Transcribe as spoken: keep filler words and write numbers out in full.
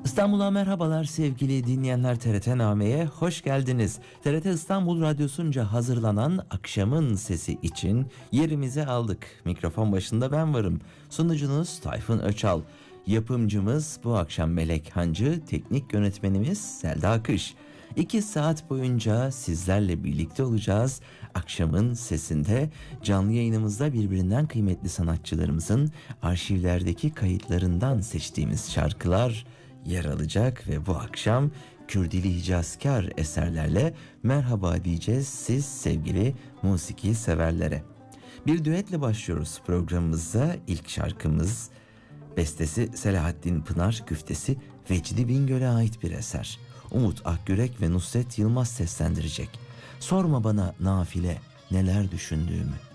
İstanbul'a merhabalar sevgili dinleyenler, T R T Name'ye hoş geldiniz. T R T İstanbul Radyosu'nca hazırlanan Akşamın Sesi için yerimizi aldık. Mikrofon başında ben varım. Sunucunuz Tayfun Öçal. Yapımcımız bu akşam Melek Hancı, teknik yönetmenimiz Selda Akış. İki saat boyunca sizlerle birlikte olacağız. Akşamın Sesi'nde canlı yayınımızda birbirinden kıymetli sanatçılarımızın arşivlerdeki kayıtlarından seçtiğimiz şarkılar yer alacak ve bu akşam Kürdili Hicazkar eserlerle merhaba diyeceğiz siz sevgili musiki severlere. Bir düetle başlıyoruz programımıza. İlk şarkımız bestesi Selahattin Pınar, güftesi Vecdi Bingöl'e ait bir eser. Umut Akgürek ve Nusret Yılmaz seslendirecek. Sorma bana nafile neler düşündüğümü.